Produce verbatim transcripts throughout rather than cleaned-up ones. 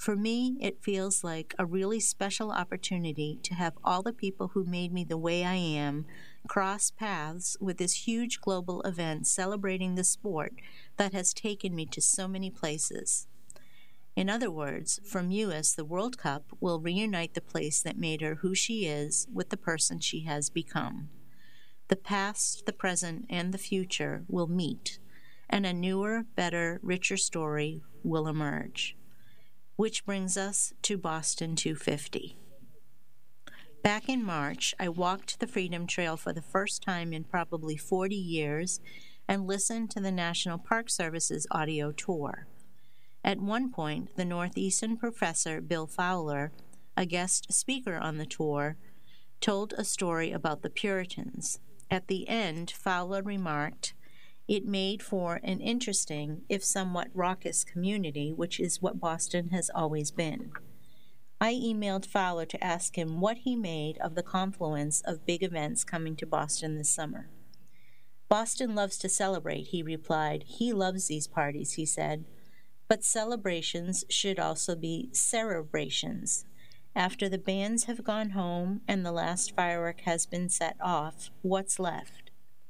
For me, it feels like a really special opportunity to have all the people who made me the way I am cross paths with this huge global event celebrating the sport that has taken me to so many places. In other words, for Mewis, the World Cup will reunite the place that made her who she is with the person she has become. The past, the present, and the future will meet, and a newer, better, richer story will emerge. Which brings us to Boston two fifty. Back in March, I walked the Freedom Trail for the first time in probably forty years and listened to the National Park Service's audio tour. At one point, the Northeastern professor Bill Fowler, a guest speaker on the tour, told a story about the Puritans. At the end, Fowler remarked, "It made for an interesting, if somewhat raucous community, which is what Boston has always been." I emailed Fowler to ask him what he made of the confluence of big events coming to Boston this summer. "Boston loves to celebrate," he replied. "He loves these parties," he said. "But celebrations should also be cerebrations. After the bands have gone home and the last firework has been set off, what's left?"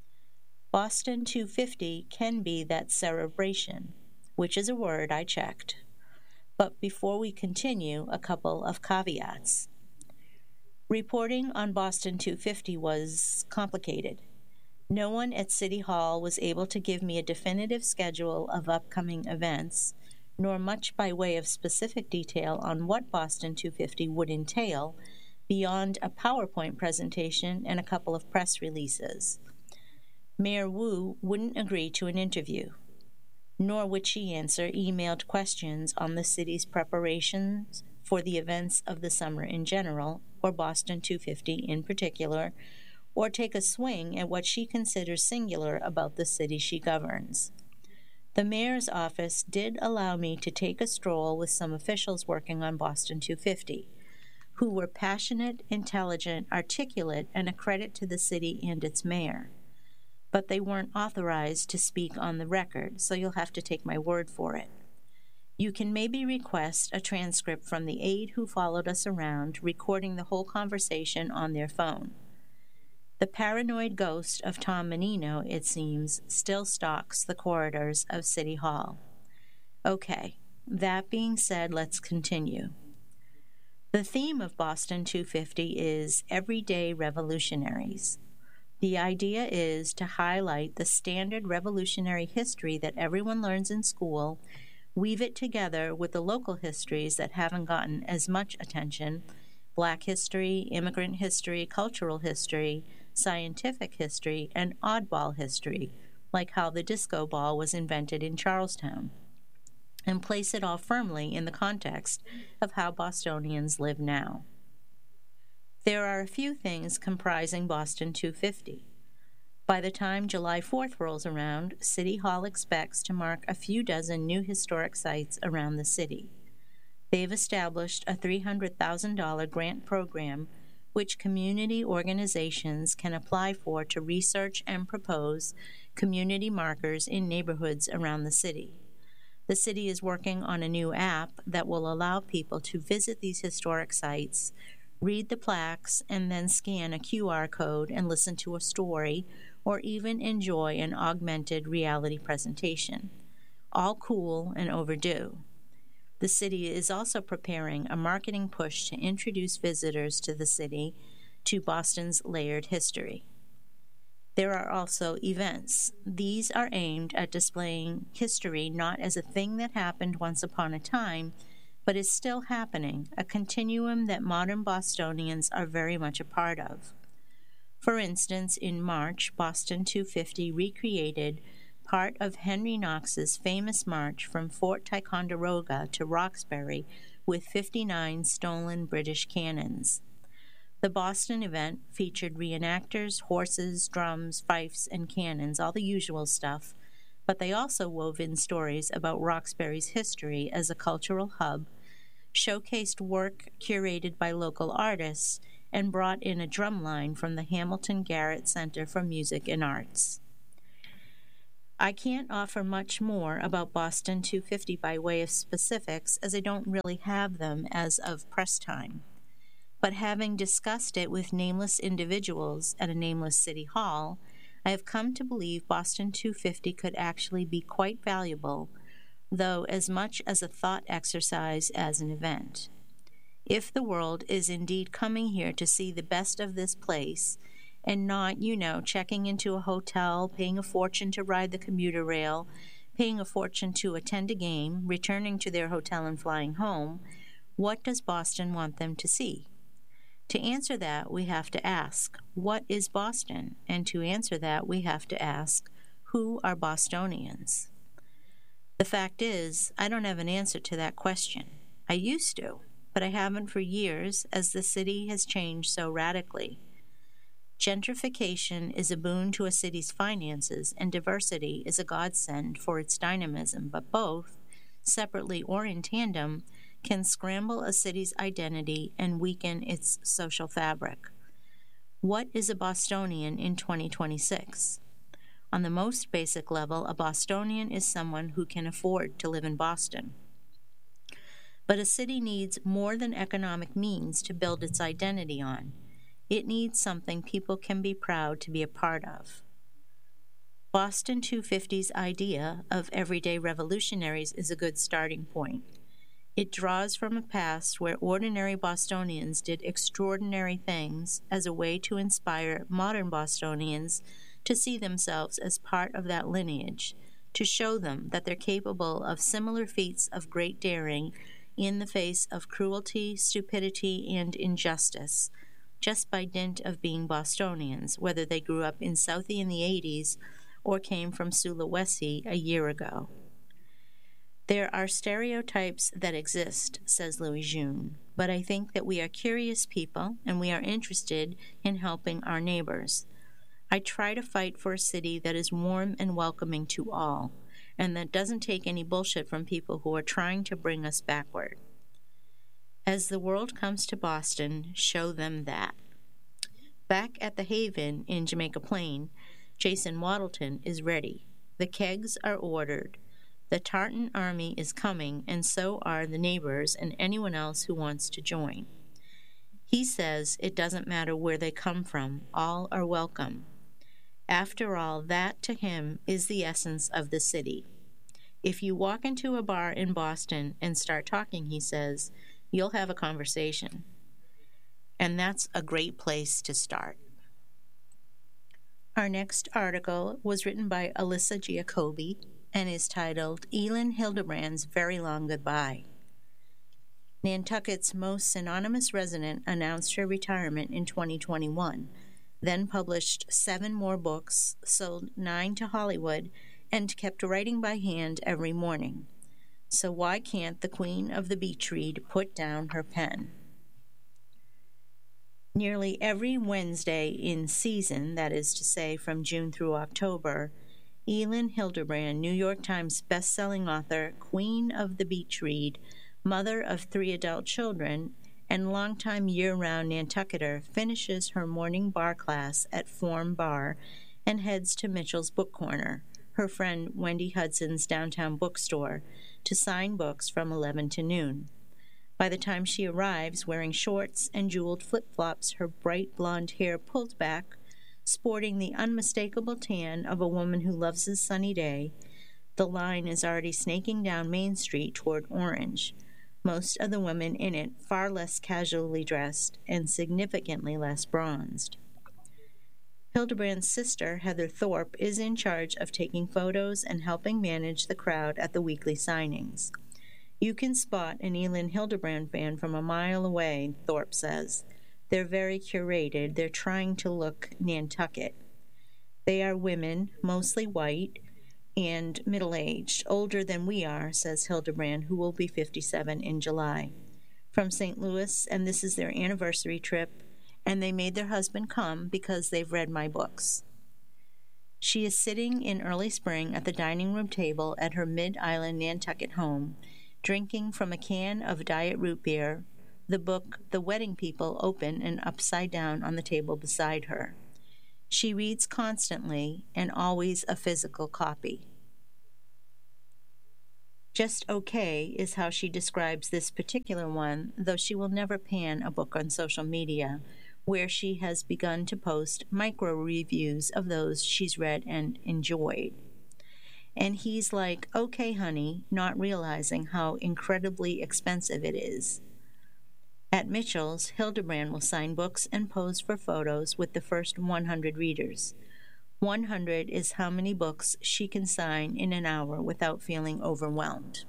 Boston two fifty can be that cerebration, which is a word I checked. But before we continue, a couple of caveats. Reporting on Boston two fifty was complicated. No one at City Hall was able to give me a definitive schedule of upcoming events, nor much by way of specific detail on what Boston two fifty would entail, beyond a PowerPoint presentation and a couple of press releases. Mayor Wu wouldn't agree to an interview, nor would she answer emailed questions on the city's preparations for the events of the summer in general, or Boston two fifty in particular, or take a swing at what she considers singular about the city she governs. The mayor's office did allow me to take a stroll with some officials working on Boston two fifty, who were passionate, intelligent, articulate, and a credit to the city and its mayor. But they weren't authorized to speak on the record, so you'll have to take my word for it. You can maybe request a transcript from the aide who followed us around, recording the whole conversation on their phone. The paranoid ghost of Tom Menino, it seems, still stalks the corridors of City Hall. Okay, that being said, let's continue. The theme of Boston two fifty is Everyday Revolutionaries. The idea is to highlight the standard revolutionary history that everyone learns in school, weave it together with the local histories that haven't gotten as much attention, Black history, immigrant history, cultural history, scientific history, and oddball history, like how the disco ball was invented in Charlestown, and place it all firmly in the context of how Bostonians live now. There are a few things comprising Boston two fifty. By the time July fourth rolls around, City Hall expects to mark a few dozen new historic sites around the city. They've established a three hundred thousand dollars grant program which community organizations can apply for to research and propose community markers in neighborhoods around the city. The city is working on a new app that will allow people to visit these historic sites, read the plaques, and then scan a Q R code and listen to a story, or even enjoy an augmented reality presentation. All cool and overdue. The city is also preparing a marketing push to introduce visitors to the city to Boston's layered history. There are also events. These are aimed at displaying history not as a thing that happened once upon a time, but is still happening, a continuum that modern Bostonians are very much a part of. For instance, in March, Boston two fifty recreated part of Henry Knox's famous march from Fort Ticonderoga to Roxbury with fifty-nine stolen British cannons. The Boston event featured reenactors, horses, drums, fifes, and cannons, all the usual stuff, but they also wove in stories about Roxbury's history as a cultural hub, showcased work curated by local artists, and brought in a drumline from the Hamilton Garrett Center for Music and Arts. I can't offer much more about Boston two fifty by way of specifics, as I don't really have them as of press time. But having discussed it with nameless individuals at a nameless city hall, I have come to believe Boston two fifty could actually be quite valuable, though as much as a thought exercise as an event. If the world is indeed coming here to see the best of this place, and not, you know, checking into a hotel, paying a fortune to ride the commuter rail, paying a fortune to attend a game, returning to their hotel and flying home, what does Boston want them to see? To answer that, we have to ask, what is Boston? And to answer that, we have to ask, who are Bostonians? The fact is, I don't have an answer to that question. I used to, but I haven't for years, as the city has changed so radically. Gentrification is a boon to a city's finances, and diversity is a godsend for its dynamism, but both, separately or in tandem, can scramble a city's identity and weaken its social fabric. What is a Bostonian in twenty twenty-six? On the most basic level, a Bostonian is someone who can afford to live in Boston. But a city needs more than economic means to build its identity on. It needs something people can be proud to be a part of. Boston two fifty's idea of everyday revolutionaries is a good starting point. It draws from a past where ordinary Bostonians did extraordinary things as a way to inspire modern Bostonians to see themselves as part of that lineage, to show them that they're capable of similar feats of great daring in the face of cruelty, stupidity, and injustice, just by dint of being Bostonians, whether they grew up in Southie in the eighties or came from Sulawesi a year ago. There are stereotypes that exist, says Louis June, but I think that we are curious people and we are interested in helping our neighbors. I try to fight for a city that is warm and welcoming to all, and that doesn't take any bullshit from people who are trying to bring us backward. As the world comes to Boston, show them that. Back at the Haven in Jamaica Plain, Jason Waddleton is ready. The kegs are ordered. The Tartan Army is coming, and so are the neighbors and anyone else who wants to join. He says it doesn't matter where they come from, all are welcome. After all, that to him is the essence of the city. If you walk into a bar in Boston and start talking, he says, you'll have a conversation. And that's a great place to start. Our next article was written by Alyssa Giacobbe and is titled Elin Hilderbrand's Very Long Goodbye. Nantucket's most synonymous resident announced her retirement in twenty twenty-one, then published seven more books, sold nine to Hollywood, and kept writing by hand every morning. So why can't the queen of the beach read put down her pen? Nearly every Wednesday in season, that is to say from June through October, Elin Hilderbrand, New York Times best-selling author, queen of the beach read, mother of three adult children, and longtime year-round Nantucketer, finishes her morning bar class at Form Bar and heads to Mitchell's Book Corner, her friend Wendy Hudson's downtown bookstore, to sign books from eleven to noon. By the time she arrives, wearing shorts and jeweled flip-flops, her bright blonde hair pulled back, sporting the unmistakable tan of a woman who loves a sunny day, the line is already snaking down Main Street toward Orange, most of the women in it far less casually dressed and significantly less bronzed. Hilderbrand's sister, Heather Thorpe, is in charge of taking photos and helping manage the crowd at the weekly signings. You can spot an Elin Hilderbrand fan from a mile away, Thorpe says. They're very curated. They're trying to look Nantucket. They are women, mostly white, and middle-aged, older than we are, says Hilderbrand, who will be fifty-seven in July. From Saint Louis, and this is their anniversary trip, and they made their husband come because they've read my books. She is sitting in early spring at the dining room table at her mid-island Nantucket home, drinking from a can of diet root beer, the book The Wedding People open and upside down on the table beside her. She reads constantly and always a physical copy. Just okay is how she describes this particular one, though she will never pan a book on social media, where she has begun to post micro reviews of those she's read and enjoyed. And he's like, okay, honey, not realizing how incredibly expensive it is. At Mitchell's, Hildebrand will sign books and pose for photos with the first one hundred readers. one hundred is how many books she can sign in an hour without feeling overwhelmed.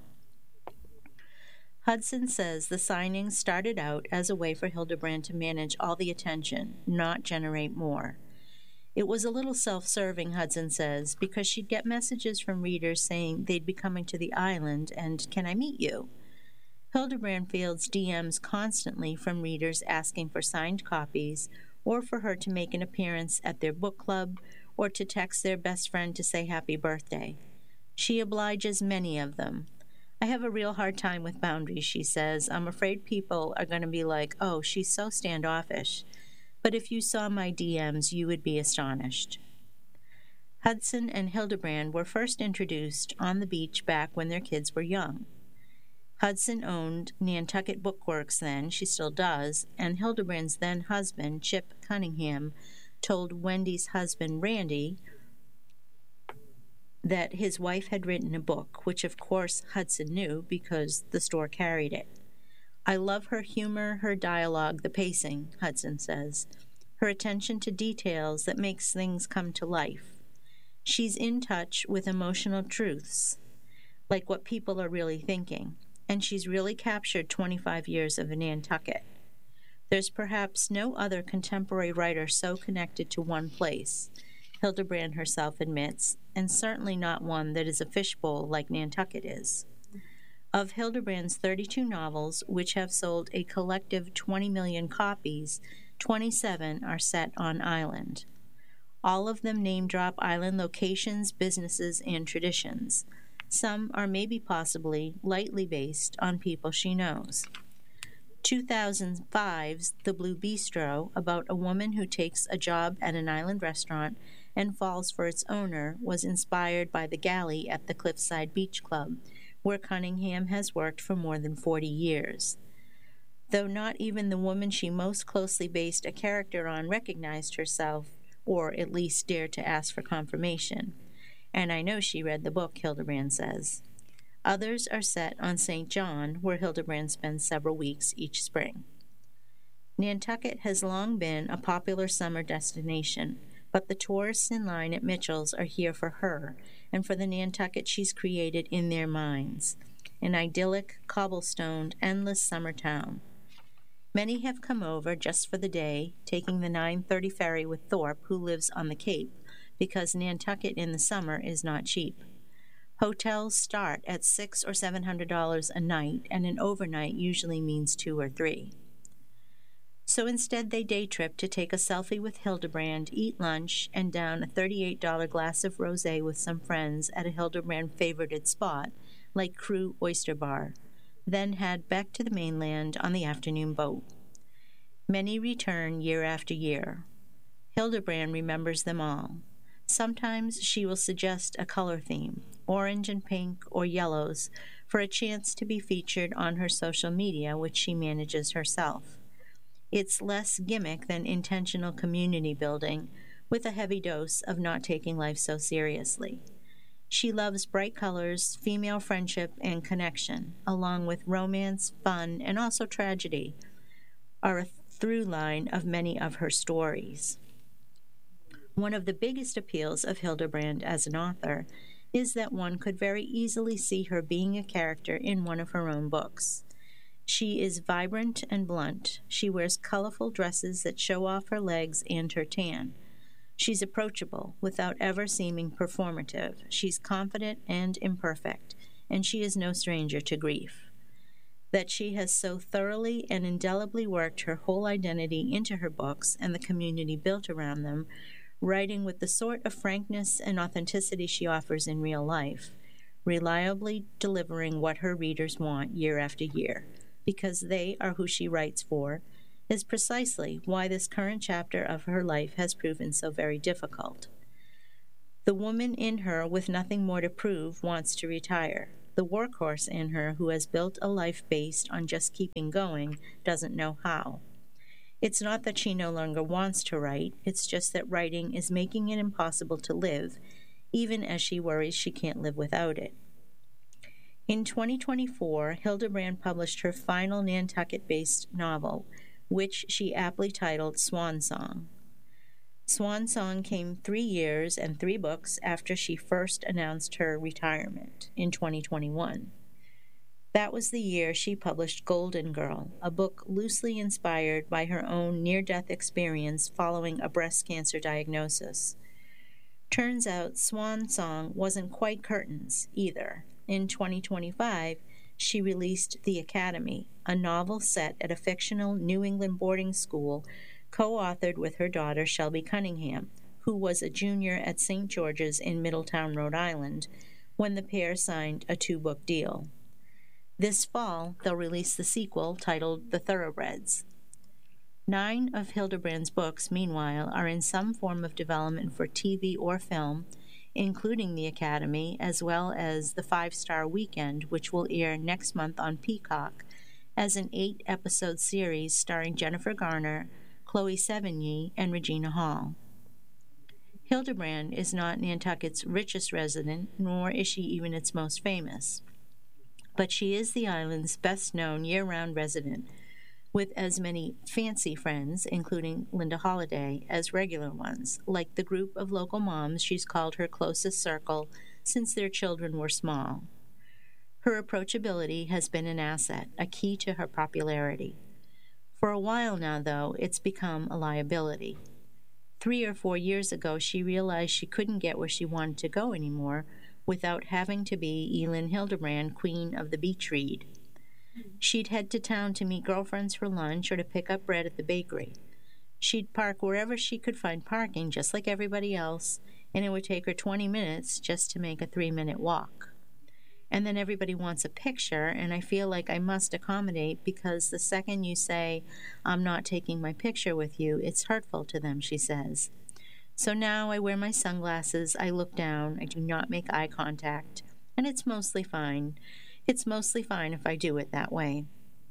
Hudson says the signings started out as a way for Hildebrand to manage all the attention, not generate more. It was a little self-serving, Hudson says, because she'd get messages from readers saying they'd be coming to the island and, can I meet you? Hildebrand fields D Ms constantly from readers asking for signed copies or for her to make an appearance at their book club or to text their best friend to say happy birthday. She obliges many of them. I have a real hard time with boundaries, she says. I'm afraid people are going to be like, oh, she's so standoffish. But if you saw my D Ms, you would be astonished. Hudson and Hildebrand were first introduced on the beach back when their kids were young. Hudson owned Nantucket Bookworks then, she still does, and Hildebrand's then husband, Chip Cunningham, told Wendy's husband, Randy, that his wife had written a book, which of course Hudson knew because the store carried it. I love her humor, her dialogue, the pacing, Hudson says, her attention to details that makes things come to life. She's in touch with emotional truths, like what people are really thinking, and she's really captured twenty-five years of Nantucket. There's perhaps no other contemporary writer so connected to one place, Hildebrand herself admits, and certainly not one that is a fishbowl like Nantucket is. Of Hildebrand's thirty-two novels, which have sold a collective twenty million copies, twenty-seven are set on island. All of them name-drop island locations, businesses, and traditions. Some are maybe possibly lightly based on people she knows. two thousand five's The Blue Bistro, about a woman who takes a job at an island restaurant and falls for its owner, was inspired by the galley at the Cliffside Beach Club, where Cunningham has worked for more than forty years. Though not even the woman she most closely based a character on recognized herself, or at least dared to ask for confirmation. And I know she read the book, Hildebrand says. Others are set on Saint John, where Hildebrand spends several weeks each spring. Nantucket has long been a popular summer destination, but the tourists in line at Mitchell's are here for her and for the Nantucket she's created in their minds, an idyllic, cobblestoned, endless summer town. Many have come over just for the day, taking the nine thirty ferry with Thorpe, who lives on the Cape, because Nantucket in the summer is not cheap. Hotels start at six or seven hundred dollars a night, and an overnight usually means two or three. So instead they day trip to take a selfie with Hildebrand, eat lunch, and down a thirty-eight dollar glass of rosé with some friends at a Hildebrand favorited spot, like Crew Oyster Bar, then head back to the mainland on the afternoon boat. Many return year after year. Hildebrand remembers them all. Sometimes she will suggest a color theme, orange and pink or yellows, for a chance to be featured on her social media, which she manages herself. It's less gimmick than intentional community building, with a heavy dose of not taking life so seriously. She loves bright colors, female friendship, and connection, along with romance, fun, and also tragedy, are a through line of many of her stories. One of the biggest appeals of Hildebrand as an author is that one could very easily see her being a character in one of her own books. She is vibrant and blunt. She wears colorful dresses that show off her legs and her tan. She's approachable without ever seeming performative. She's confident and imperfect, and she is no stranger to grief. That she has so thoroughly and indelibly worked her whole identity into her books and the community built around them, writing with the sort of frankness and authenticity she offers in real life, reliably delivering what her readers want year after year, because they are who she writes for, is precisely why this current chapter of her life has proven so very difficult. The woman in her with nothing more to prove wants to retire. The workhorse in her who has built a life based on just keeping going doesn't know how. It's not that she no longer wants to write, it's just that writing is making it impossible to live, even as she worries she can't live without it. In twenty twenty-four, Hildebrand published her final Nantucket-based novel, which she aptly titled Swan Song. Swan Song came three years and three books after she first announced her retirement in twenty twenty-one. That was the year she published Golden Girl, a book loosely inspired by her own near-death experience following a breast cancer diagnosis. Turns out Swan Song wasn't quite curtains either. In twenty twenty-five, she released The Academy, a novel set at a fictional New England boarding school co-authored with her daughter Shelby Cunningham, who was a junior at Saint George's in Middletown, Rhode Island, when the pair signed a two-book deal. This fall, they'll release the sequel titled The Thoroughbreds. Nine of Hildebrand's books, meanwhile, are in some form of development for T V or film, including The Academy, as well as The Five-Star Weekend, which will air next month on Peacock, as an eight-episode series starring Jennifer Garner, Chloe Sevigny, and Regina Hall. Hildebrand is not Nantucket's richest resident, nor is she even its most famous. But she is the island's best-known year-round resident, with as many fancy friends, including Linda Holliday, as regular ones, like the group of local moms she's called her closest circle since their children were small. Her approachability has been an asset, a key to her popularity. For a while now, though, it's become a liability. Three or four years ago, she realized she couldn't get where she wanted to go anymore without having to be Elin Hildebrand, queen of the beach read. She'd head to town to meet girlfriends for lunch or to pick up bread at the bakery. She'd park wherever she could find parking, just like everybody else, and it would take her twenty minutes just to make a three-minute walk. And then everybody wants a picture, and I feel like I must accommodate because the second you say, "I'm not taking my picture with you," it's hurtful to them, she says. So now I wear my sunglasses, I look down, I do not make eye contact, and it's mostly fine. It's mostly fine if I do it that way.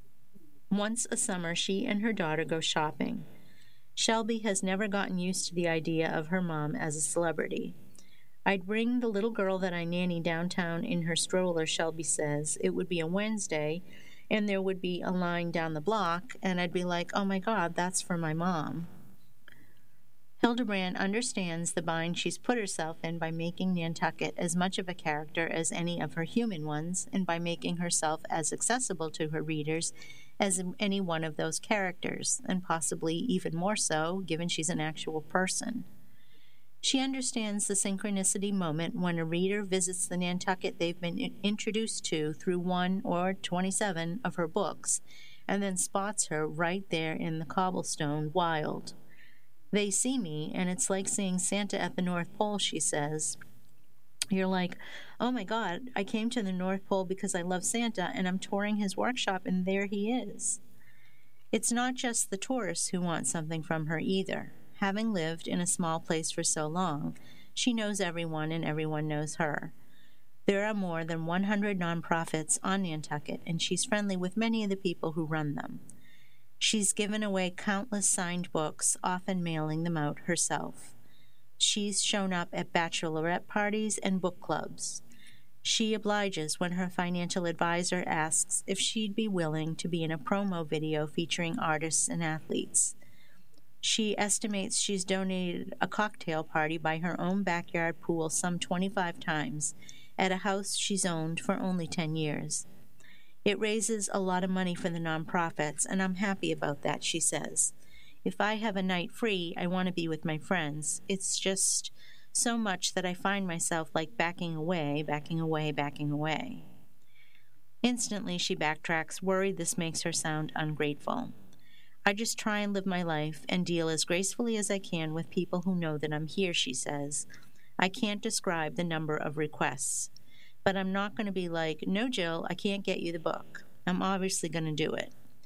Once a summer, she and her daughter go shopping. Shelby has never gotten used to the idea of her mom as a celebrity. I'd bring the little girl that I nanny downtown in her stroller, Shelby says. It would be a Wednesday, and there would be a line down the block, and I'd be like, oh my God, that's for my mom. Hildebrand understands the bind she's put herself in by making Nantucket as much of a character as any of her human ones, and by making herself as accessible to her readers as any one of those characters, and possibly even more so, given she's an actual person. She understands the synchronicity moment when a reader visits the Nantucket they've been introduced to through one or twenty-seven of her books, and then spots her right there in the cobblestone wild. They see me, and it's like seeing Santa at the North Pole, she says. You're like, oh my God, I came to the North Pole because I love Santa, and I'm touring his workshop, and there he is. It's not just the tourists who want something from her either. Having lived in a small place for so long, she knows everyone, and everyone knows her. There are more than one hundred nonprofits on Nantucket, and she's friendly with many of the people who run them. She's given away countless signed books, often mailing them out herself. She's shown up at bachelorette parties and book clubs. She obliges when her financial advisor asks if she'd be willing to be in a promo video featuring artists and athletes. She estimates she's donated a cocktail party by her own backyard pool some twenty-five times at a house she's owned for only ten years. It raises a lot of money for the nonprofits, and I'm happy about that, she says. If I have a night free, I want to be with my friends. It's just so much that I find myself like backing away, backing away, backing away. Instantly, she backtracks, worried this makes her sound ungrateful. I just try and live my life and deal as gracefully as I can with people who know that I'm here, she says. I can't describe the number of requests. But I'm not going to be like, no, Jill, I can't get you the book. I'm obviously going to do it.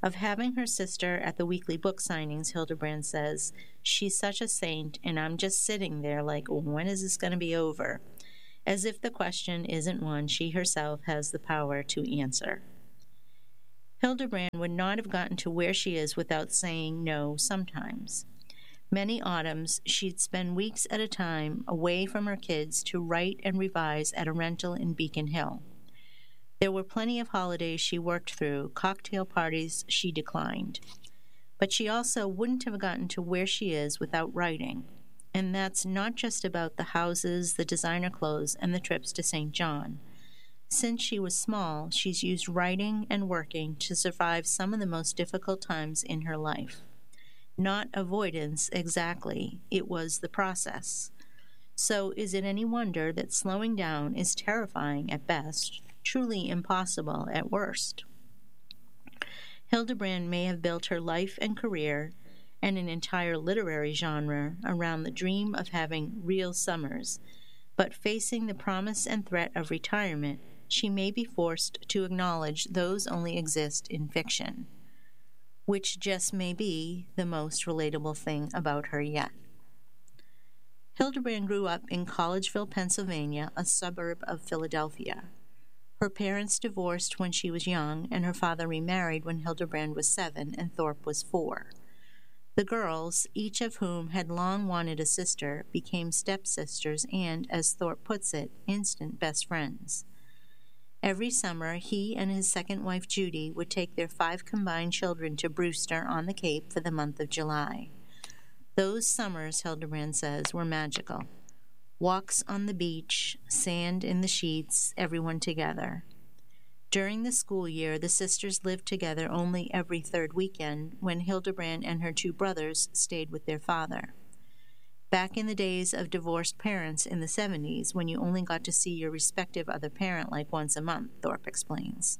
Of having her sister at the weekly book signings, Hildebrand says, "She's such a saint, and I'm just sitting there like, when is this going to be over?" As if the question isn't one she herself has the power to answer. Hildebrand would not have gotten to where she is without saying no sometimes. Many autumns, she'd spend weeks at a time away from her kids to write and revise at a rental in Beacon Hill. There were plenty of holidays she worked through, cocktail parties she declined. But she also wouldn't have gotten to where she is without writing. And that's not just about the houses, the designer clothes, and the trips to Saint John. Since she was small, she's used writing and working to survive some of the most difficult times in her life. Not avoidance exactly, it was the process. So is it any wonder that slowing down is terrifying at best, truly impossible at worst? Hildebrand may have built her life and career and an entire literary genre around the dream of having real summers, but facing the promise and threat of retirement, she may be forced to acknowledge those only exist in fiction, which just may be the most relatable thing about her yet. Hildebrand grew up in Collegeville, Pennsylvania, a suburb of Philadelphia. Her parents divorced when she was young, and her father remarried when Hildebrand was seven and Thorpe was four. The girls, each of whom had long wanted a sister, became stepsisters and, as Thorpe puts it, instant best friends. Every summer, he and his second wife, Judy, would take their five combined children to Brewster on the Cape for the month of July. Those summers, Hildebrand says, were magical. Walks on the beach, sand in the sheets, everyone together. During the school year, the sisters lived together only every third weekend, when Hildebrand and her two brothers stayed with their father. Back in the days of divorced parents in the seventies, when you only got to see your respective other parent like once a month, Thorpe explains.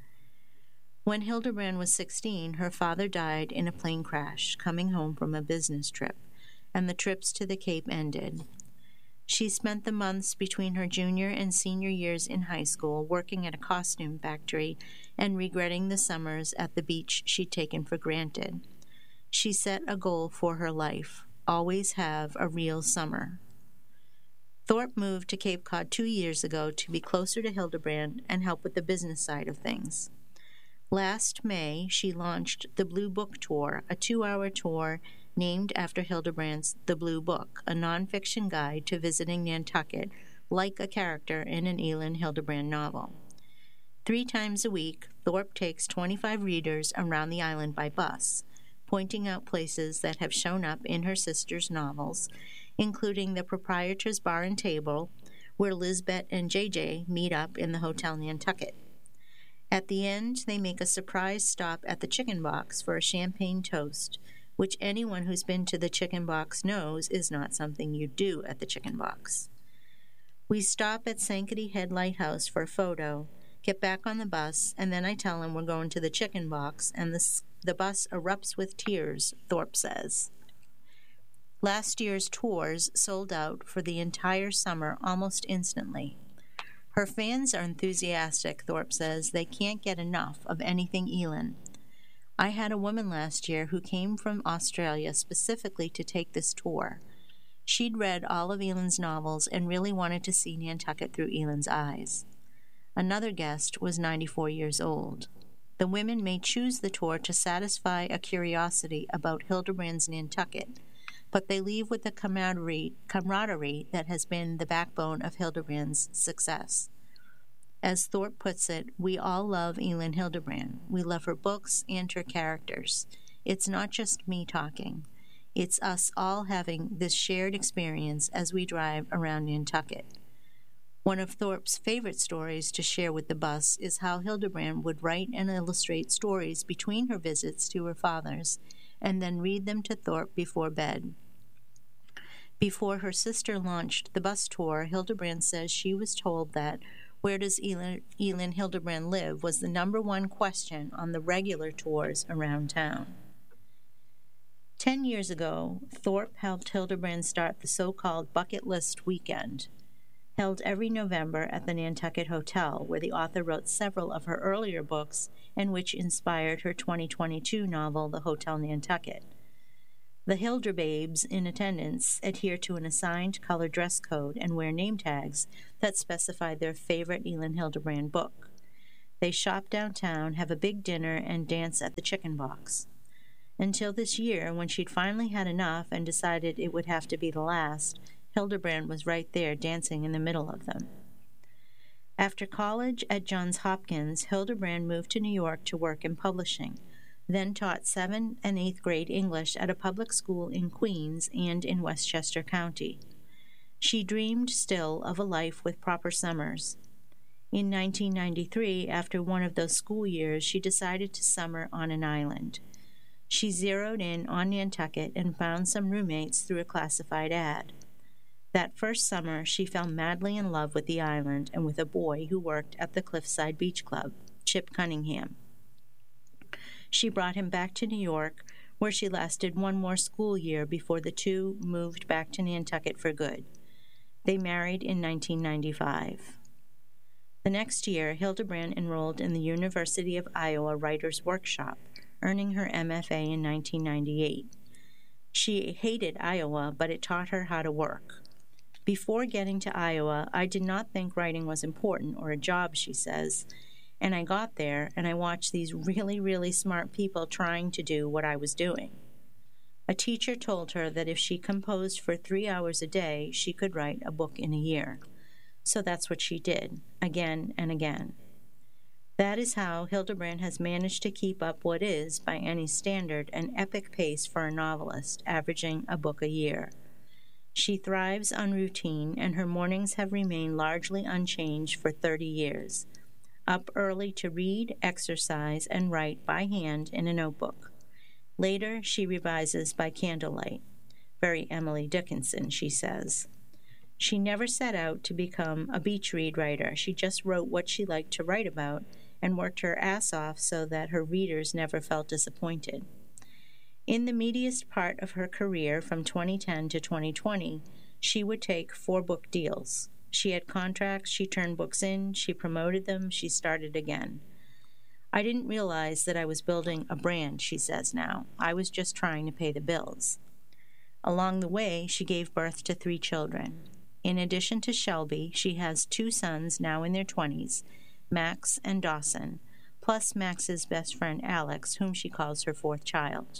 When Hildebrand was sixteen, her father died in a plane crash, coming home from a business trip, and the trips to the Cape ended. She spent the months between her junior and senior years in high school working at a costume factory and regretting the summers at the beach she'd taken for granted. She set a goal for her life: always have a real summer. Thorpe moved to Cape Cod two years ago to be closer to Hildebrand and help with the business side of things. Last May, she launched the Blue Book Tour, a two-hour tour named after Hildebrand's The Blue Book, a nonfiction guide to visiting Nantucket, like a character in an Elin Hildebrand novel. Three times a week, Thorpe takes twenty-five readers around the island by bus, pointing out places that have shown up in her sister's novels, including the Proprietor's Bar and Table, where Lisbeth and J J meet up in the Hotel Nantucket. At the end, they make a surprise stop at the Chicken Box for a champagne toast, which anyone who's been to the Chicken Box knows is not something you do at the Chicken Box. We stop at Sankaty Head Lighthouse for a photo, get back on the bus, and then I tell him we're going to the Chicken Box, and the, the bus erupts with tears, Thorpe says. Last year's tours sold out for the entire summer almost instantly. Her fans are enthusiastic, Thorpe says. They can't get enough of anything Elin. I had a woman last year who came from Australia specifically to take this tour. She'd read all of Elin's novels and really wanted to see Nantucket through Elin's eyes. Another guest was ninety-four years old. The women may choose the tour to satisfy a curiosity about Hildebrand's Nantucket, but they leave with the camaraderie, camaraderie that has been the backbone of Hildebrand's success. As Thorpe puts it, we all love Elin Hildebrand. We love her books and her characters. It's not just me talking. It's us all having this shared experience as we drive around Nantucket. One of Thorpe's favorite stories to share with the bus is how Hildebrand would write and illustrate stories between her visits to her father's and then read them to Thorpe before bed. Before her sister launched the bus tour, Hildebrand says she was told that "Where does Elin, Elin Hildebrand live?" was the number one question on the regular tours around town. Ten years ago, Thorpe helped Hildebrand start the so-called Bucket List Weekend. held every November at the Nantucket Hotel, where the author wrote several of her earlier books and which inspired her twenty twenty-two novel, The Hotel Nantucket. The Hilderbabes in attendance adhere to an assigned color dress code and wear name tags that specify their favorite Elin Hilderbrand book. They shop downtown, have a big dinner, and dance at the Chicken Box. Until this year, when she'd finally had enough and decided it would have to be the last, Hilderbrand was right there dancing in the middle of them. After college at Johns Hopkins, Hilderbrand moved to New York to work in publishing, then taught seventh and eighth grade English at a public school in Queens and in Westchester County. She dreamed still of a life with proper summers. In nineteen ninety-three, after one of those school years, she decided to summer on an island. She zeroed in on Nantucket and found some roommates through a classified ad. That first summer, she fell madly in love with the island and with a boy who worked at the Cliffside Beach Club, Chip Cunningham. She brought him back to New York, where she lasted one more school year before the two moved back to Nantucket for good. They married in nineteen ninety-five. The next year, Hilderbrand enrolled in the University of Iowa Writers' Workshop, earning her M F A in nineteen ninety-eight. She hated Iowa, but it taught her how to work. Before getting to Iowa, I did not think writing was important or a job, she says, and I got there and I watched these really, really smart people trying to do what I was doing. A teacher told her that if she composed for three hours a day, she could write a book in a year. So that's what she did, again and again. That is how Hilderbrand has managed to keep up what is, by any standard, an epic pace for a novelist, averaging a book a year. She thrives on routine, and her mornings have remained largely unchanged for thirty years. Up early to read, exercise, and write by hand in a notebook. Later, she revises by candlelight. Very Emily Dickinson, she says. She never set out to become a beach read writer. She just wrote what she liked to write about and worked her ass off so that her readers never felt disappointed. In the meatiest part of her career, from twenty ten to twenty twenty, she would take four book deals. She had contracts, she turned books in, she promoted them, she started again. I didn't realize that I was building a brand, she says now. I was just trying to pay the bills. Along the way, she gave birth to three children. In addition to Shelby, she has two sons now in their twenties, Max and Dawson, plus Max's best friend Alex, whom she calls her fourth child.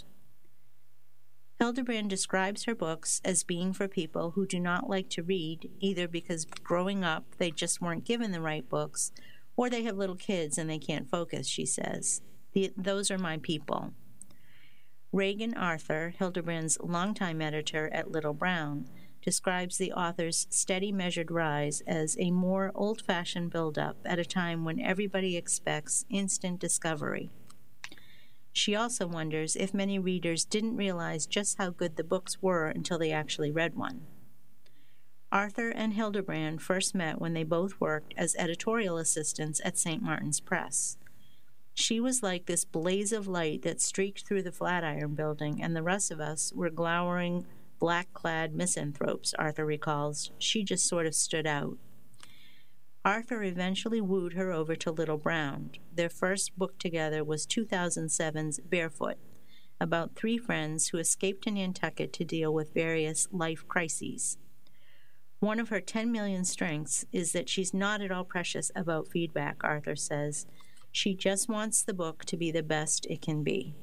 Hilderbrand describes her books as being for people who do not like to read, either because growing up they just weren't given the right books, or they have little kids and they can't focus, she says. The, those are my people. Reagan Arthur, Hilderbrand's longtime editor at Little Brown, describes the author's steady, measured rise as a more old-fashioned build-up at a time when everybody expects instant discovery. She also wonders if many readers didn't realize just how good the books were until they actually read one. Arthur and Hilderbrand first met when they both worked as editorial assistants at Saint Martin's Press. She was like this blaze of light that streaked through the Flatiron Building, and the rest of us were glowering, black-clad misanthropes, Arthur recalls. She just sort of stood out. Arthur eventually wooed her over to Little Brown. Their first book together was two thousand seven's Barefoot, about three friends who escaped to Nantucket to deal with various life crises. One of her ten million strengths is that she's not at all precious about feedback, Arthur says. She just wants the book to be the best it can be.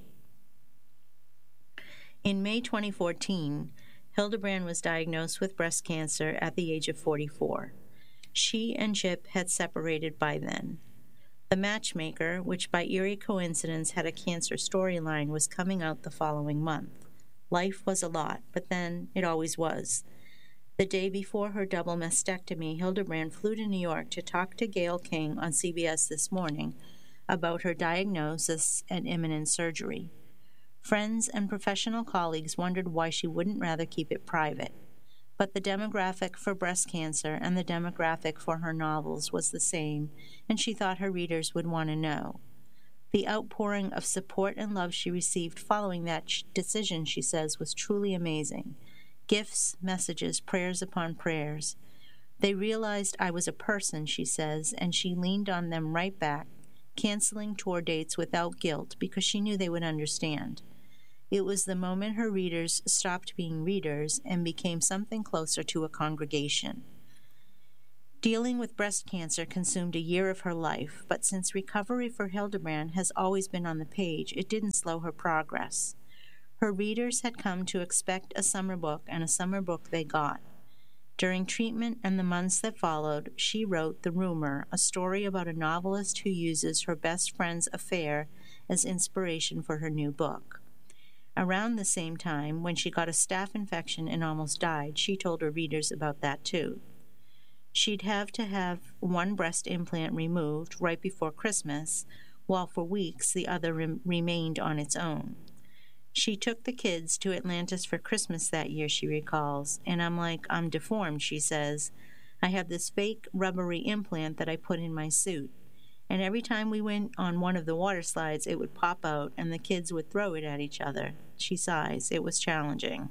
In May twenty fourteen, Hilderbrand was diagnosed with breast cancer at the age of forty-four. She and Chip had separated by then. The Matchmaker, which by eerie coincidence had a cancer storyline, was coming out the following month. Life was a lot, but then it always was. The day before her double mastectomy, Hilderbrand flew to New York to talk to Gayle King on C B S This Morning about her diagnosis and imminent surgery. Friends and professional colleagues wondered why she wouldn't rather keep it private. But the demographic for breast cancer and the demographic for her novels was the same, and she thought her readers would want to know. The outpouring of support and love she received following that decision, she says, was truly amazing. Gifts, messages, prayers upon prayers. They realized I was a person, she says, and she leaned on them right back, canceling tour dates without guilt because she knew they would understand. It was the moment her readers stopped being readers and became something closer to a congregation. Dealing with breast cancer consumed a year of her life, but since recovery for Hildebrand has always been on the page, it didn't slow her progress. Her readers had come to expect a summer book, and a summer book they got. During treatment and the months that followed, she wrote The Rumor, a story about a novelist who uses her best friend's affair as inspiration for her new book. Around the same time, when she got a staph infection and almost died, she told her readers about that too. She'd have to have one breast implant removed right before Christmas, while for weeks the other re- remained on its own. She took the kids to Atlantis for Christmas that year, she recalls, and I'm like, I'm deformed, she says. I have this fake rubbery implant that I put in my suit, and every time we went on one of the water slides, it would pop out and the kids would throw it at each other. She sighs. It was challenging.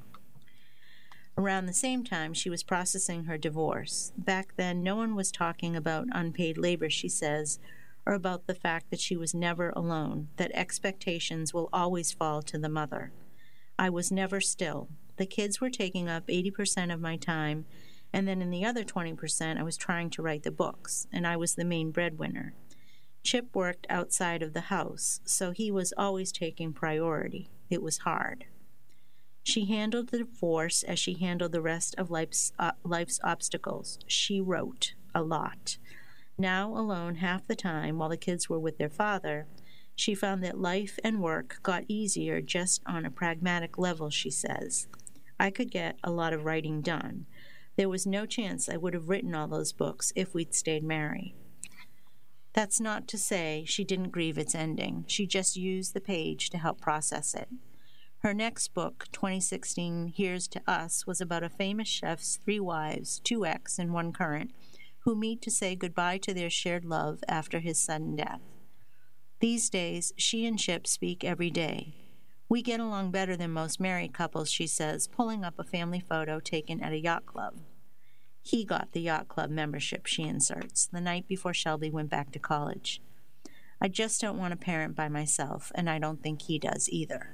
Around the same time, she was processing her divorce. Back then, no one was talking about unpaid labor, she says, or about the fact that she was never alone, that expectations will always fall to the mother. I was never still. The kids were taking up eighty percent of my time, and then in the other twenty percent, I was trying to write the books, and I was the main breadwinner. Chip worked outside of the house, so he was always taking priority. It was hard. She handled the divorce as she handled the rest of life's, uh, life's obstacles. She wrote a lot. Now alone half the time while the kids were with their father, she found that life and work got easier just on a pragmatic level, she says. I could get a lot of writing done. There was no chance I would have written all those books if we'd stayed married. That's not to say she didn't grieve its ending. She just used the page to help process it. Her next book, twenty sixteen Here's to Us, was about a famous chef's three wives, two ex and one current, who meet to say goodbye to their shared love after his sudden death. These days, she and Chip speak every day. We get along better than most married couples, she says, pulling up a family photo taken at a yacht club. He got the yacht club membership, she inserts, the night before Shelby went back to college. I just don't want to parent by myself, and I don't think he does either.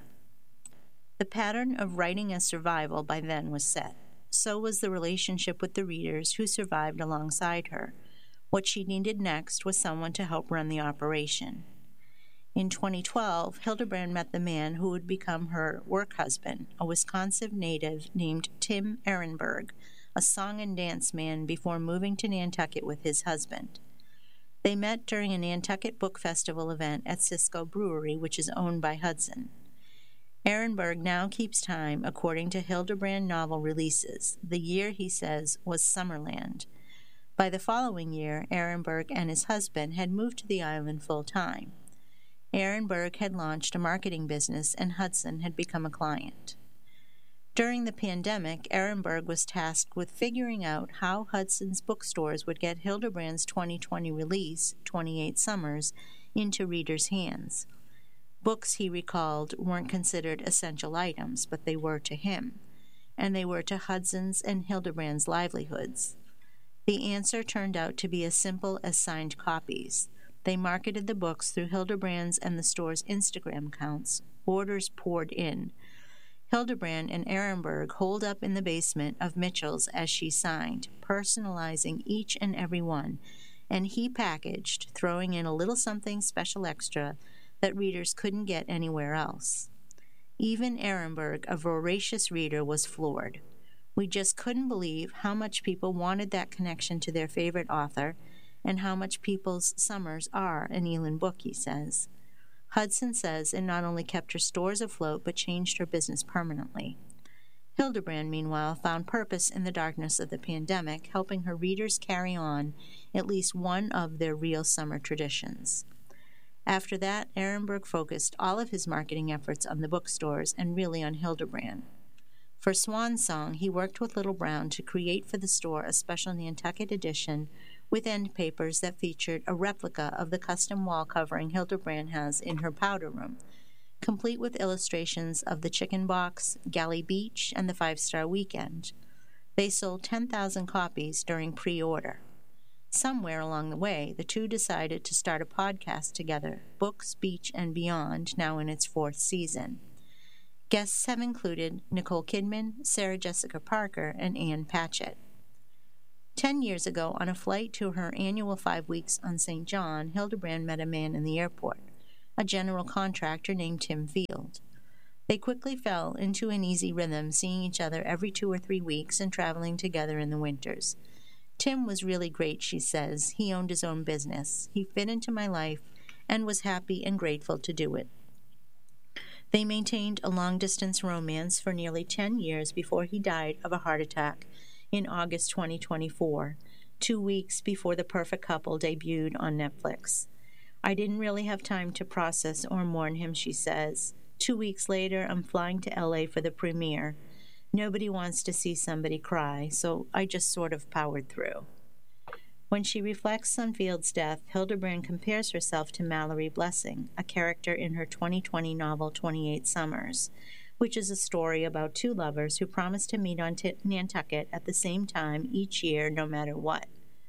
The pattern of writing as survival by then was set. So was the relationship with the readers who survived alongside her. What she needed next was someone to help run the operation. In twenty twelve, Hildebrand met the man who would become her work husband, a Wisconsin native named Tim Ehrenberg, a song and dance man before moving to Nantucket with his husband. They met during a Nantucket Book Festival event at Cisco Brewery, which is owned by Hudson. Ehrenberg now keeps time according to Hildebrand novel releases. The year, he says, was Summerland. By the following year, Ehrenberg and his husband had moved to the island full-time. Ehrenberg had launched a marketing business, and Hudson had become a client. During the pandemic, Ehrenberg was tasked with figuring out how Hudson's bookstores would get Hildebrand's twenty twenty release, twenty-eight Summers, into readers' hands. Books, he recalled, weren't considered essential items, but they were to him, and they were to Hudson's and Hildebrand's livelihoods. The answer turned out to be as simple as signed copies. They marketed the books through Hildebrand's and the store's Instagram accounts. Orders poured in. Hildebrand and Ehrenberg holed up in the basement of Mitchell's as she signed, personalizing each and every one, and he packaged, throwing in a little something special extra that readers couldn't get anywhere else. Even Ehrenberg, a voracious reader, was floored. We just couldn't believe how much people wanted that connection to their favorite author and how much people's summers are an Elin book, he says. Hudson says it not only kept her stores afloat but changed her business permanently. Hildebrand, meanwhile, found purpose in the darkness of the pandemic, helping her readers carry on at least one of their real summer traditions. After that, Ehrenberg focused all of his marketing efforts on the bookstores and really on Hildebrand. For Swan Song, he worked with Little Brown to create for the store a special Nantucket edition with end papers that featured a replica of the custom wall covering Hildebrand has in her powder room, complete with illustrations of the Chicken Box, Galley Beach, and the Five-Star Weekend. They sold ten thousand copies during pre-order. Somewhere along the way, the two decided to start a podcast together, Books, Beach, and Beyond, now in its fourth season. Guests have included Nicole Kidman, Sarah Jessica Parker, and Ann Patchett. Ten years ago, on a flight to her annual five weeks on Saint John, Hildebrand met a man in the airport, a general contractor named Tim Field. They quickly fell into an easy rhythm, seeing each other every two or three weeks and traveling together in the winters. Tim was really great, she says. He owned his own business. He fit into my life and was happy and grateful to do it. They maintained a long-distance romance for nearly ten years before he died of a heart attack in August twenty twenty-four, two weeks before The Perfect Couple debuted on Netflix. I didn't really have time to process or mourn him, she says. Two weeks later, I'm flying to L A for the premiere. Nobody wants to see somebody cry, so I just sort of powered through. When she reflects on Field's death, Hildebrand compares herself to Mallory Blessing, a character in her twenty twenty novel twenty-eight Summers, which is a story about two lovers who promise to meet on t- Nantucket at the same time each year, no matter what.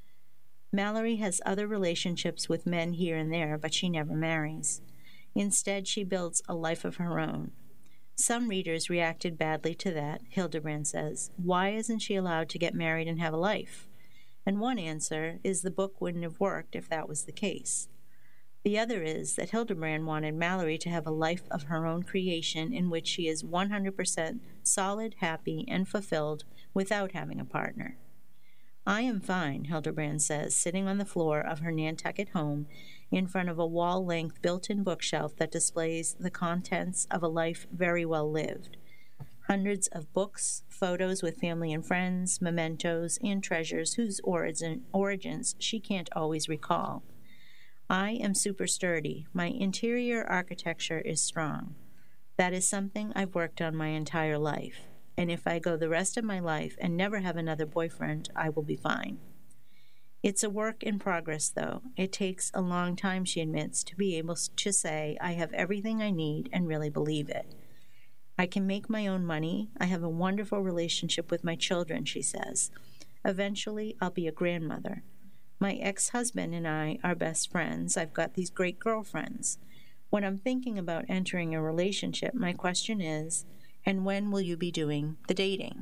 Mallory has other relationships with men here and there, but she never marries. Instead, she builds a life of her own. Some readers reacted badly to that, Hildebrand says. Why isn't she allowed to get married and have a life? And one answer is the book wouldn't have worked if that was the case. The other is that Hildebrand wanted Mallory to have a life of her own creation in which she is one hundred percent solid, happy, and fulfilled without having a partner. I am fine, Hildebrand says, sitting on the floor of her Nantucket home in front of a wall-length built-in bookshelf that displays the contents of a life very well lived. Hundreds of books, photos with family and friends, mementos, and treasures whose origin, origins she can't always recall. I am super sturdy. My interior architecture is strong. That is something I've worked on my entire life. And if I go the rest of my life and never have another boyfriend, I will be fine. It's a work in progress, though. It takes a long time, she admits, to be able to say, I have everything I need and really believe it. I can make my own money. I have a wonderful relationship with my children, she says. Eventually, I'll be a grandmother. My ex-husband and I are best friends. I've got these great girlfriends. When I'm thinking about entering a relationship, my question is, and when will you be doing the dating?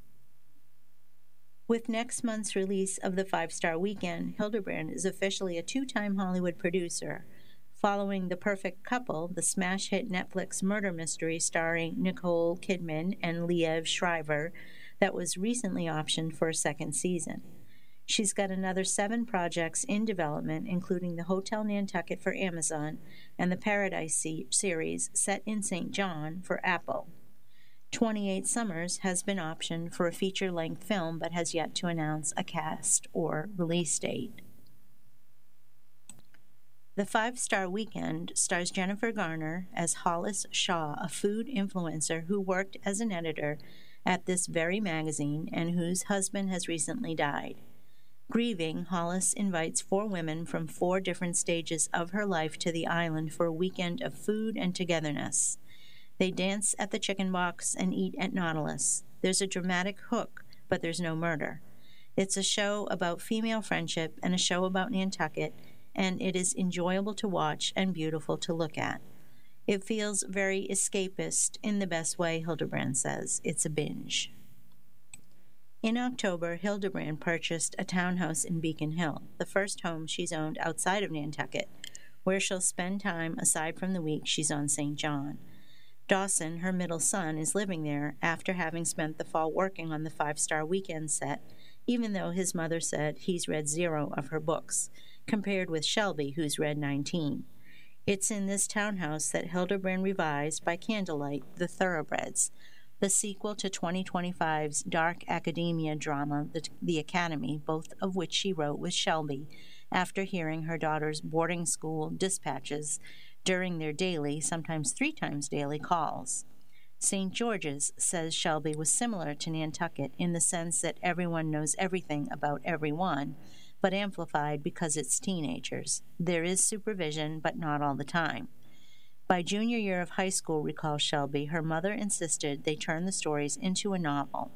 With next month's release of The Five-Star Weekend, Hildebrand is officially a two-time Hollywood producer, following The Perfect Couple, the smash hit Netflix murder mystery starring Nicole Kidman and Liev Schreiber that was recently optioned for a second season. She's got another seven projects in development, including the Hotel Nantucket for Amazon and the Paradise se- series set in Saint John for Apple. twenty-eight Summers has been optioned for a feature-length film but has yet to announce a cast or release date. The Five-Star Weekend stars Jennifer Garner as Hollis Shaw, a food influencer who worked as an editor at this very magazine and whose husband has recently died. Grieving, Hollis invites four women from four different stages of her life to the island for a weekend of food and togetherness. They dance at the Chicken Box and eat at Nautilus. There's a dramatic hook, but there's no murder. It's a show about female friendship and a show about Nantucket, and it is enjoyable to watch and beautiful to look at. It feels very escapist in the best way, Hildebrand says. It's a binge. In October, Hildebrand purchased a townhouse in Beacon Hill, the first home she's owned outside of Nantucket, where she'll spend time aside from the week she's on Saint John. Dawson, her middle son, is living there after having spent the fall working on the Five-Star Weekend set, even though his mother said he's read zero of her books, compared with Shelby, who's read nineteen. It's in this townhouse that Hildebrand revised by candlelight The Thoroughbreds, the sequel to twenty twenty-five's dark academia drama, The, the Academy, both of which she wrote with Shelby after hearing her daughter's boarding school dispatches during their daily, sometimes three times daily, calls. Saint George's, says Shelby, was similar to Nantucket in the sense that everyone knows everything about everyone, but amplified because it's teenagers. There is supervision, but not all the time. By junior year of high school, recalls Shelby, her mother insisted they turn the stories into a novel.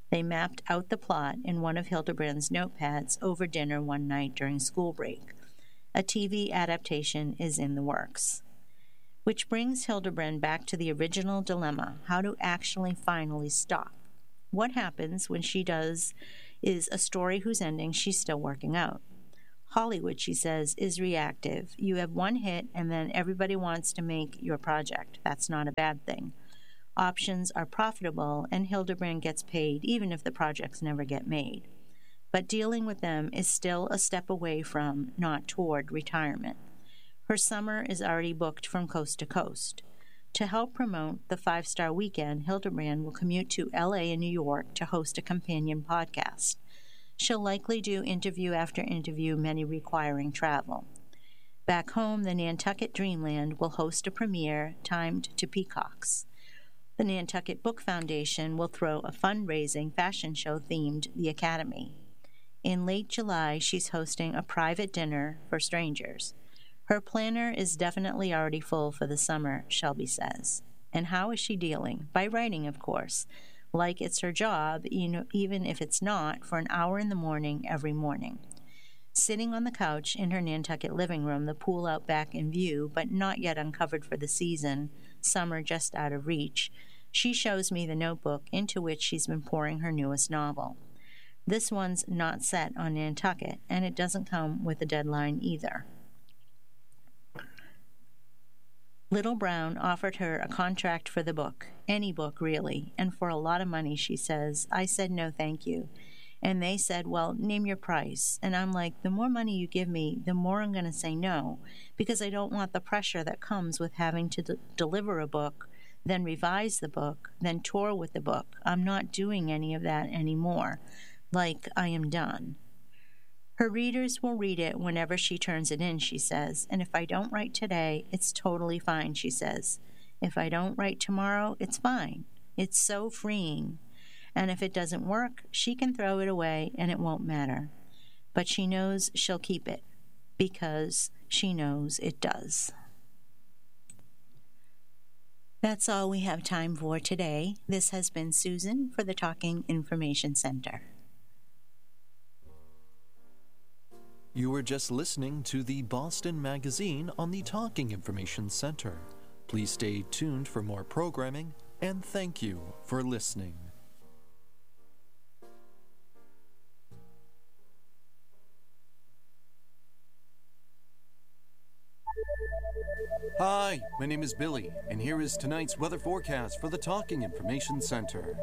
They mapped out the plot in one of Hildebrand's notepads over dinner one night during school break. A T V adaptation is in the works. Which brings Hildebrand back to the original dilemma, how to actually finally stop. What happens when she does is a story whose ending she's still working out. Hollywood, she says, is reactive. You have one hit and then everybody wants to make your project. That's not a bad thing. Options are profitable and Hildebrand gets paid even if the projects never get made. But dealing with them is still a step away from, not toward, retirement. Her summer is already booked from coast to coast. To help promote the five-star weekend, Hildebrand will commute to L A and New York to host a companion podcast. She'll likely do interview after interview, many requiring travel. Back home, the Nantucket Dreamland will host a premiere timed to peacocks. The Nantucket Book Foundation will throw a fundraising fashion show themed The Academy. In late July, she's hosting a private dinner for strangers. Her planner is definitely already full for the summer, Shelby says. And how is she dealing? By writing, of course. Like it's her job, even if it's not, for an hour in the morning every morning. Sitting on the couch in her Nantucket living room, the pool out back in view, but not yet uncovered for the season, summer just out of reach, she shows me the notebook into which she's been pouring her newest novel. This one's not set on Nantucket, and it doesn't come with a deadline either. Little Brown offered her a contract for the book, any book really, and for a lot of money, she says. I said no thank you. And they said, well, name your price. And I'm like, the more money you give me, the more I'm going to say no, because I don't want the pressure that comes with having to d- deliver a book, then revise the book, then tour with the book. I'm not doing any of that anymore. Like, I am done. Her readers will read it whenever she turns it in, she says, and if I don't write today, it's totally fine, she says. If I don't write tomorrow, it's fine. It's so freeing. And if it doesn't work, she can throw it away and it won't matter. But she knows she'll keep it, because she knows it does. That's all we have time for today. This has been Susan for the Talking Information Center. You were just listening to the Boston Magazine on the Talking Information Center. Please stay tuned for more programming, and thank you for listening. Hi, my name is Billy, and here is tonight's weather forecast for the Talking Information Center.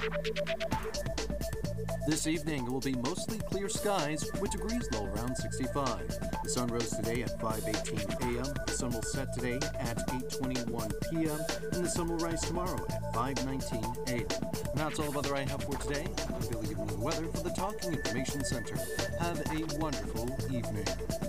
This evening, it will be mostly clear skies with degrees low around sixty-five. The sun rose today at five eighteen a.m., the sun will set today at eight twenty-one p.m., and the sun will rise tomorrow at five nineteen a.m. And that's all the weather I have for today. I'm Billy giving you the weather for the Talking Information Center. Have a wonderful evening.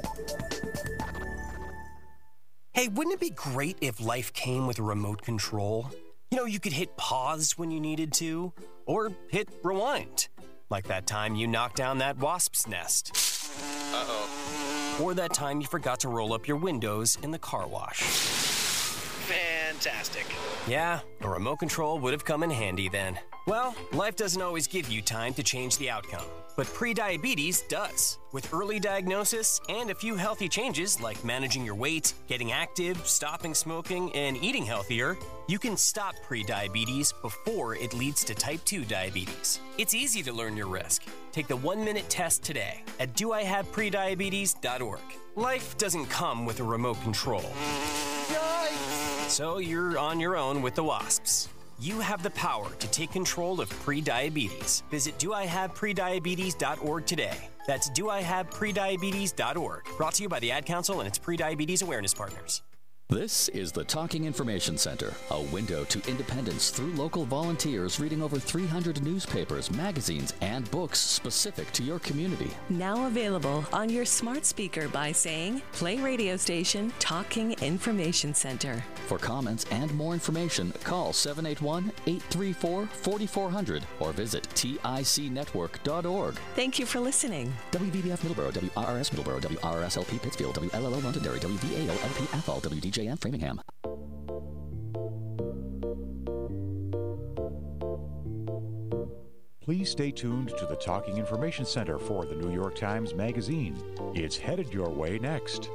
Hey, wouldn't it be great if life came with a remote control? You know, you could hit pause when you needed to, or hit rewind. Like that time you knocked down that wasp's nest. Uh-oh. Or that time you forgot to roll up your windows in the car wash. Fantastic. Yeah, a remote control would have come in handy then. Well, life doesn't always give you time to change the outcome, but prediabetes does. With early diagnosis and a few healthy changes like managing your weight, getting active, stopping smoking, and eating healthier, you can stop prediabetes before it leads to type two diabetes. It's easy to learn your risk. Take the one-minute test today at do I have prediabetes dot org. Life doesn't come with a remote control. Yikes! So you're on your own with the wasps. You have the power to take control of prediabetes. Visit do I have prediabetes dot org today. That's do I have prediabetes dot org. Brought to you by the Ad Council and its Prediabetes Awareness Partners. This is the Talking Information Center, a window to independence through local volunteers reading over three hundred newspapers, magazines, and books specific to your community. Now available on your smart speaker by saying, play radio station Talking Information Center. For comments and more information, call seven eight one, eight three four, four four zero zero or visit tic network dot org. Thank you for listening. W V B F Middleborough, W R R S Middleborough, W R R S L P Pittsfield, W L L O Londonderry, W V A L L P Athol, W D J M Framingham. Please Please stay tuned to the Talking Information Center for the New York Times Magazine. It's headed your way next.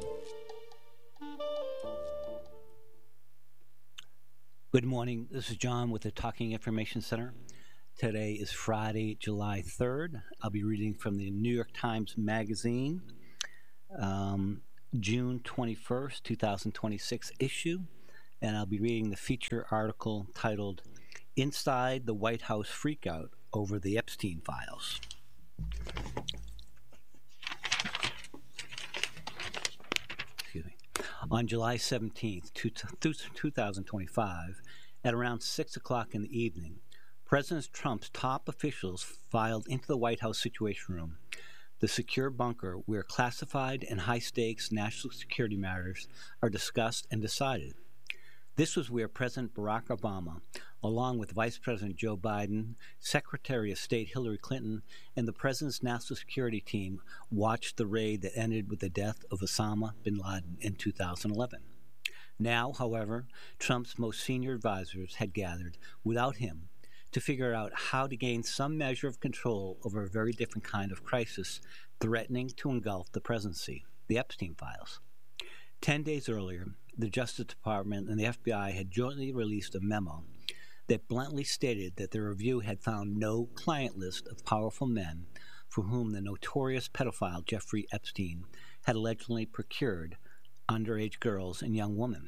Good morning. This is John with the Talking Information Center. Today is Friday, July third. I'll be reading from the New York Times Magazine, um, June twenty-first, twenty twenty-six issue, and I'll be reading the feature article titled Inside the White House Freakout Over the Epstein Files. Excuse me. On July seventeenth, two thousand twenty-five, at around six o'clock in the evening, President Trump's top officials filed into the White House Situation Room, the secure bunker where classified and high-stakes national security matters are discussed and decided. This was where President Barack Obama, along with Vice President Joe Biden, Secretary of State Hillary Clinton, and the President's national security team watched the raid that ended with the death of Osama bin Laden in two thousand eleven. Now, however, Trump's most senior advisors had gathered, without him, to figure out how to gain some measure of control over a very different kind of crisis threatening to engulf the presidency, the Epstein files. Ten days earlier, the Justice Department and the F B I had jointly released a memo that bluntly stated that the review had found no client list of powerful men for whom the notorious pedophile Jeffrey Epstein had allegedly procured underage girls and young women,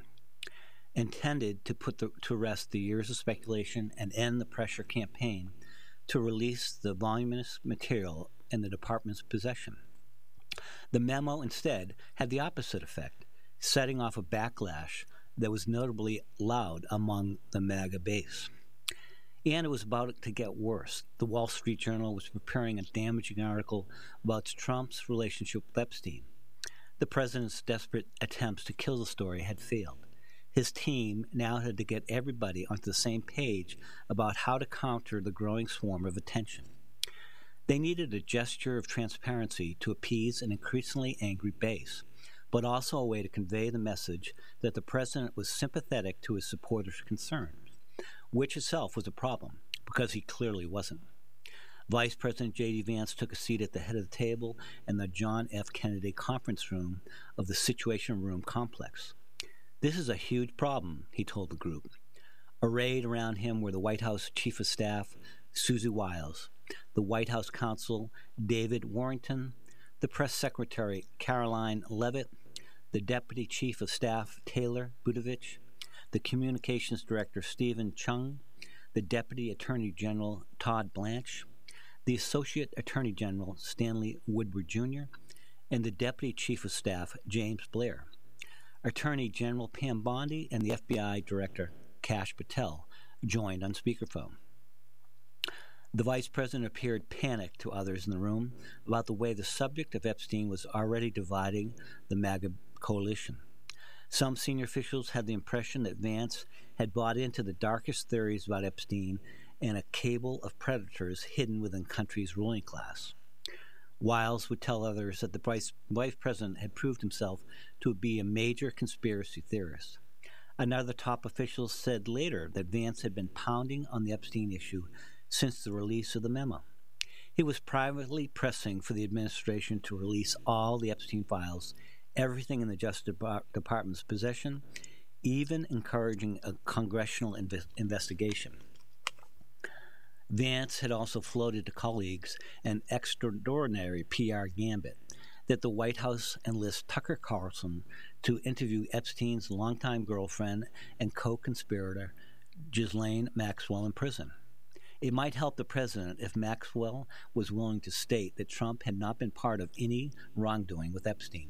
intended to put the, to rest the years of speculation and end the pressure campaign to release the voluminous material in the department's possession. The memo instead had the opposite effect, setting off a backlash that was notably loud among the MAGA base. And it was about to get worse. The Wall Street Journal was preparing a damaging article about Trump's relationship with Epstein. The president's desperate attempts to kill the story had failed. His team now had to get everybody onto the same page about how to counter the growing swarm of attention. They needed a gesture of transparency to appease an increasingly angry base, but also a way to convey the message that the president was sympathetic to his supporters' concerns, which itself was a problem, because he clearly wasn't. Vice President J D. Vance took a seat at the head of the table in the John F. Kennedy conference room of the Situation Room complex. "This is a huge problem," he told the group. Arrayed around him were the White House Chief of Staff, Susie Wiles, the White House Counsel, David Warrington, the Press Secretary, Caroline Leavitt, the Deputy Chief of Staff, Taylor Budovich, the Communications Director, Stephen Chung, the Deputy Attorney General, Todd Blanche, the Associate Attorney General, Stanley Woodward Junior, and the Deputy Chief of Staff, James Blair. Attorney General Pam Bondi and the F B I Director, Kash Patel, joined on speakerphone. The Vice President appeared panicked to others in the room about the way the subject of Epstein was already dividing the MAGA coalition. Some senior officials had the impression that Vance had bought into the darkest theories about Epstein and a cable of predators hidden within the country's ruling class. Wiles would tell others that the vice, vice president had proved himself to be a major conspiracy theorist. Another top official said later that Vance had been pounding on the Epstein issue since the release of the memo. He was privately pressing for the administration to release all the Epstein files, everything in the Justice Department's possession, even encouraging a congressional inve- investigation. Vance had also floated to colleagues an extraordinary P R gambit that the White House enlist Tucker Carlson to interview Epstein's longtime girlfriend and co-conspirator, Ghislaine Maxwell, in prison. It might help the president if Maxwell was willing to state that Trump had not been part of any wrongdoing with Epstein.